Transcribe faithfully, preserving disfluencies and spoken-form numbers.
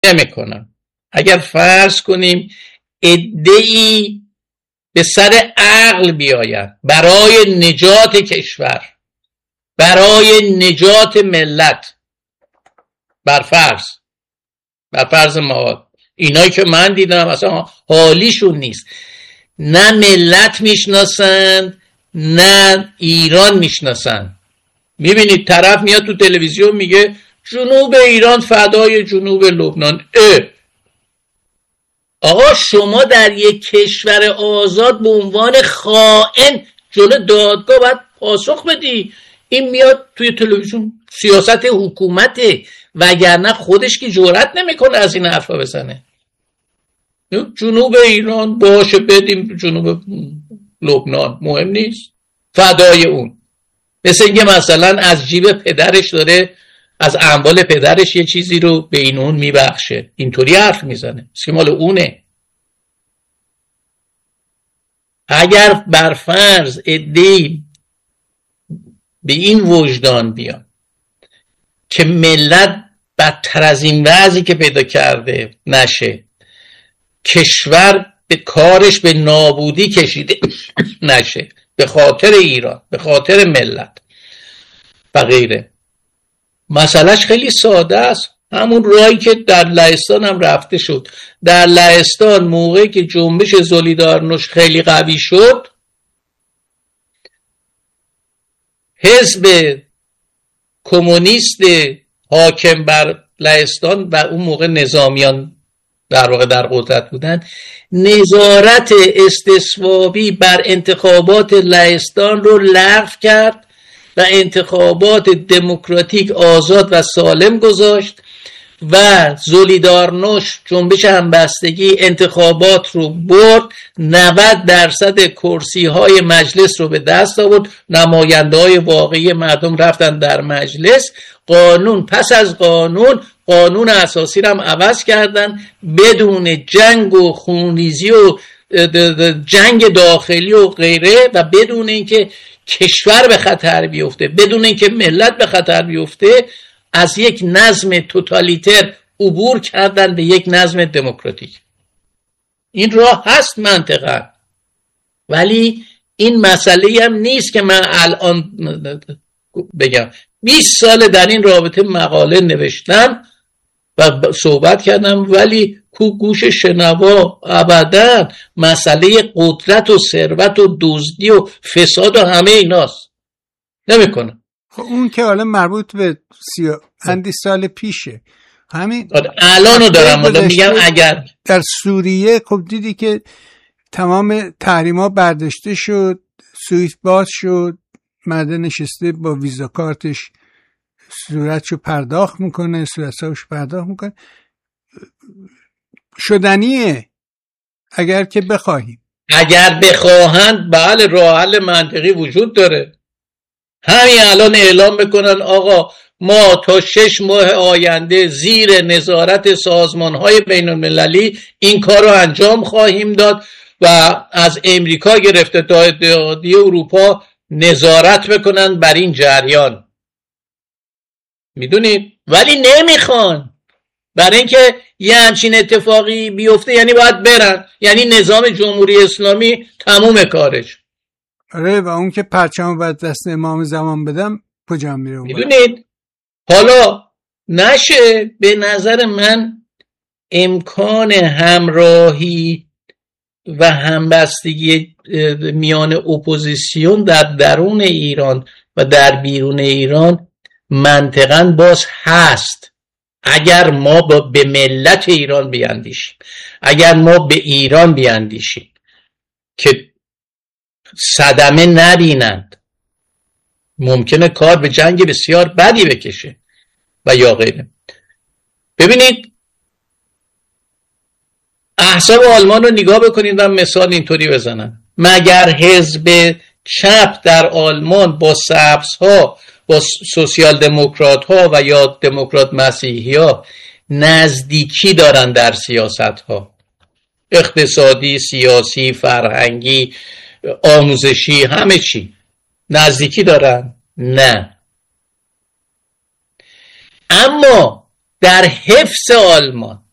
نمیکنم. اگر فرض کنیم عده‌ای به سر عقل بیاید برای نجات کشور، برای نجات ملت، برفرض برفرض ما اینایی که من دیدم اصلا حالیشون نیست، نه ملت میشناسن نه ایران میشناسن. میبینید طرف میاد تو تلویزیون میگه جنوب ایران فدای جنوب لبنان. اه آقا شما در یک کشور آزاد به عنوان خائن جلو دادگاه باید پاسخ بدی. این میاد توی تلویزیون سیاست حکومته، وگرنه خودش که جرئت نمیکنه از این حرفا بزنه. جنوب ایران باشه بدیم جنوب لبنان، مهم نیست، فدای اون. مثل اینکه مثلا از جیب پدرش داره، از اموال پدرش یه چیزی رو به این اون میبخشه، اینطوری حرف میزنه که مال اونه. اگر برفرض عده‌ای به این وجدان بیان که ملت بدتر از این وضعی که پیدا کرده نشه، کشور به کارش به نابودی کشیده نشه به خاطر ایران، به خاطر ملت و غیره، مسئلهش خیلی ساده است. همون راهی که در لهستان هم رفته شد. در لهستان موقعی که جنبش زولیدارنوش خیلی قوی شد، حزب کمونیست حاکم بر لهستان و اون موقع نظامیان در واقع در قدرت بودن، نظارت استصوابی بر انتخابات لهستان رو لغو کرد و انتخابات دموکراتیک آزاد و سالم گذاشت و زولیدارنوش جنبش همبستگی انتخابات رو برد، نود درصد کرسی های مجلس رو به دست آورد، نماینده های واقعی مردم رفتن در مجلس، قانون پس از قانون قانون اساسی رو هم عوض کردن بدون جنگ و خونریزی و جنگ داخلی و غیره و بدون اینکه کشور به خطر بیفته، بدون اینکه ملت به خطر بیفته، از یک نظم توتالیتر عبور کردن به یک نظم دموکراتیک. این راه هست منطقا، ولی این مسئله هم نیست که من الان بگم. بیست سال در این رابطه مقاله نوشتم و صحبت کردم، ولی کو گوش شنوا ابدا. مسئله قدرت و ثروت و دزدی و فساد و همه ایناست، نمیکنه. خب اون که حالا مربوط به سیا... اندی سال پیشه. همین الانو دارم حالا میگم. اگر در سوریه خب دیدی که تمام تحریما برداشته شد، سوئیس باز شد، مرد نشسته با ویزا کارتش صورتشو پرداخت میکنه، صورتشو پرداخت میکنه. شدنیه اگر که بخواهیم. اگر بخواهند بله راه حل منطقی وجود داره. همین الان اعلام بکنن آقا ما تا شش ماه آینده زیر نظارت سازمان‌های بین‌المللی این کار رو انجام خواهیم داد و از امریکا گرفته تا اتحادیه اروپا نظارت بکنن بر این جریان. میدونید؟ ولی نمیخوان. برای اینکه یه همچین اتفاقی بیفته یعنی باید برن، یعنی نظام جمهوری اسلامی تموم کارش. آره، و اون که پرچم باید دست امام زمان بدم کجا میره؟ میدونید حالا نشه. به نظر من امکان همراهی و همبستگی میان اپوزیسیون در درون ایران و در بیرون ایران منطقاً باز هست، اگر ما با به ملت ایران بیاندیشیم، اگر ما به ایران بیاندیشیم که صدمه نبینند، ممکنه کار به جنگ بسیار بدی بکشه و یا غیره. ببینید احزاب آلمان رو نگاه بکنید و مثال اینطوری بزنن. مگر حزب چپ در آلمان با سبزها، با سوسیال دموکرات ها و یا دموکرات مسیحی ها نزدیکی دارن در سیاست ها، اقتصادی، سیاسی، فرهنگی، آموزشی، همه چی نزدیکی دارن؟ نه. اما در حفظ آلمان،